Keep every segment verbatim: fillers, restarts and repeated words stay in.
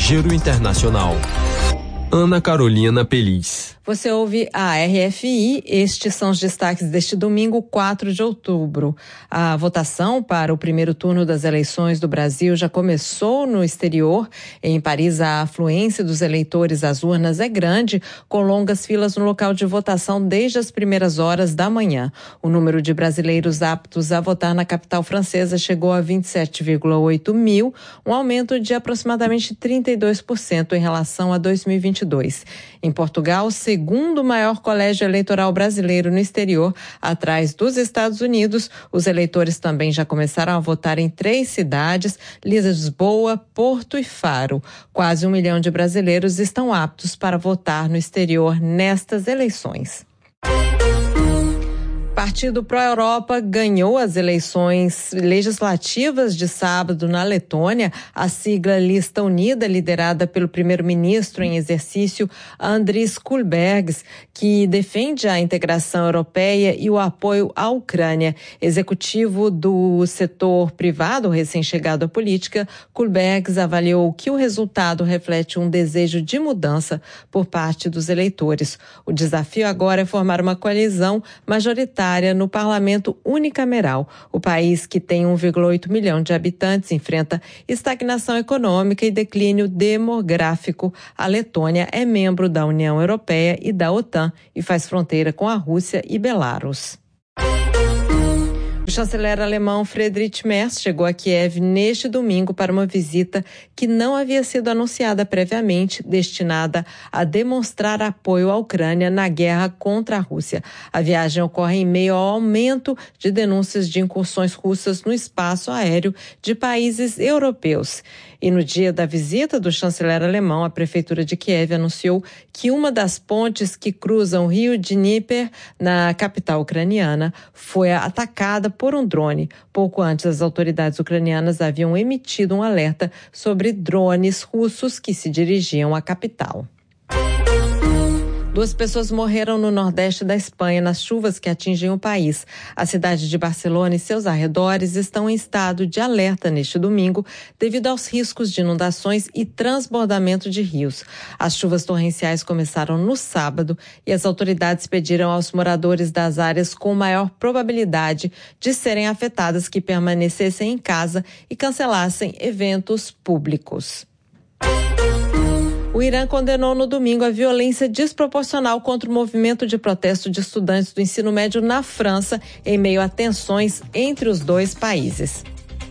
Giro Internacional. Ana Carolina Peliz. Você ouve a R F I, estes são os destaques deste domingo, quatro de outubro. A votação para o primeiro turno das eleições do Brasil já começou no exterior. Em Paris, a afluência dos eleitores às urnas é grande, com longas filas no local de votação desde as primeiras horas da manhã. O número de brasileiros aptos a votar na capital francesa chegou a vinte e sete vírgula oito mil, um aumento de aproximadamente trinta e dois por cento em relação a dois mil e vinte e dois. Em Portugal, segundo maior colégio eleitoral brasileiro no exterior, atrás dos Estados Unidos, os eleitores também já começaram a votar em três cidades, Lisboa, Porto e Faro. Quase um milhão de brasileiros estão aptos para votar no exterior nestas eleições. O Partido Pró-Europa ganhou as eleições legislativas de sábado na Letônia. A sigla Lista Unida, liderada pelo primeiro-ministro em exercício, Andris Kulbergs, que defende a integração europeia e o apoio à Ucrânia. Executivo do setor privado, recém-chegado à política, Kulbergs avaliou que o resultado reflete um desejo de mudança por parte dos eleitores. O desafio agora é formar uma coalizão majoritária no parlamento unicameral. O país, que tem um vírgula oito milhão de habitantes, enfrenta estagnação econômica e declínio demográfico. A Letônia é membro da União Europeia e da OTAN e faz fronteira com a Rússia e Belarus. O chanceler alemão Friedrich Merz chegou a Kiev neste domingo para uma visita que não havia sido anunciada previamente, destinada a demonstrar apoio à Ucrânia na guerra contra a Rússia. A viagem ocorre em meio ao aumento de denúncias de incursões russas no espaço aéreo de países europeus. E no dia da visita do chanceler alemão, a prefeitura de Kiev anunciou que uma das pontes que cruzam o rio Dnieper, na capital ucraniana, foi atacada por um drone. Pouco antes, as autoridades ucranianas haviam emitido um alerta sobre drones russos que se dirigiam à capital. Duas pessoas morreram no nordeste da Espanha nas chuvas que atingem o país. A cidade de Barcelona e seus arredores estão em estado de alerta neste domingo devido aos riscos de inundações e transbordamento de rios. As chuvas torrenciais começaram no sábado e as autoridades pediram aos moradores das áreas com maior probabilidade de serem afetadas que permanecessem em casa e cancelassem eventos públicos. O Irã condenou no domingo a violência desproporcional contra o movimento de protesto de estudantes do ensino médio na França, em meio a tensões entre os dois países.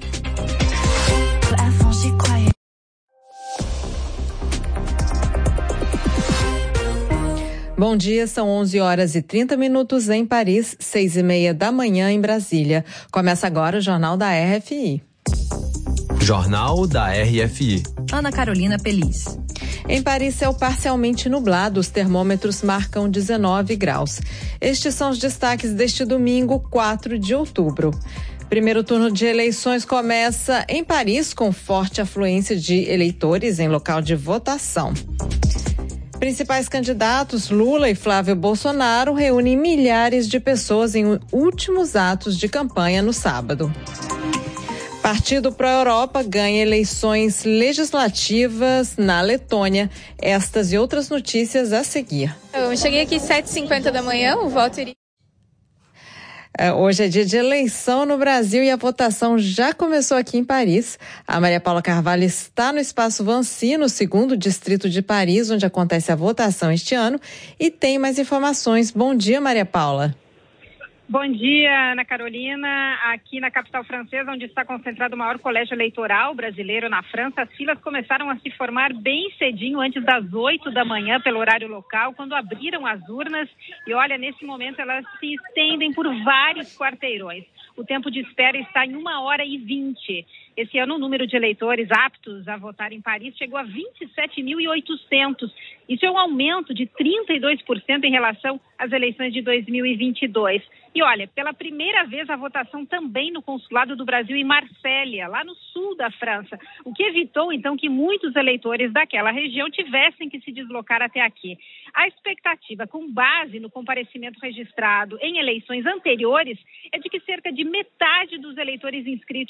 Bom dia, são onze horas e trinta minutos em Paris, seis e meia da manhã em Brasília. Começa agora o Jornal da R F I. Jornal da R F I. Ana Carolina Peliz. Em Paris, céu parcialmente nublado, os termômetros marcam dezenove graus. Estes são os destaques deste domingo, quatro de outubro. Primeiro turno de eleições começa em Paris, com forte afluência de eleitores em local de votação. Principais candidatos, Lula e Flávio Bolsonaro, reúnem milhares de pessoas em últimos atos de campanha no sábado. Partido Pró-Europa ganha eleições legislativas na Letônia. Estas e outras notícias a seguir. Eu cheguei aqui às sete e cinquenta da manhã, o voto iria... Hoje é dia de eleição no Brasil e a votação já começou aqui em Paris. A Maria Paula Carvalho está no Espaço Vancy, no segundo distrito de Paris, onde acontece a votação este ano, e tem mais informações. Bom dia, Maria Paula. Bom dia, Ana Carolina. Aqui na capital francesa, onde está concentrado o maior colégio eleitoral brasileiro na França, as filas começaram a se formar bem cedinho, antes das oito da manhã, pelo horário local, quando abriram as urnas. E olha, nesse momento elas se estendem por vários quarteirões. O tempo de espera está em uma hora e vinte. Esse ano, o número de eleitores aptos a votar em Paris chegou a vinte e sete mil e oitocentos. Isso é um aumento de trinta e dois por cento em relação às eleições de dois mil e vinte e dois. E olha, pela primeira vez a votação também no Consulado do Brasil em Marsella, lá no sul da França, o que evitou então que muitos eleitores daquela região tivessem que se deslocar até aqui. A expectativa, com base no comparecimento registrado em eleições anteriores, é de que cerca de metade dos eleitores inscritos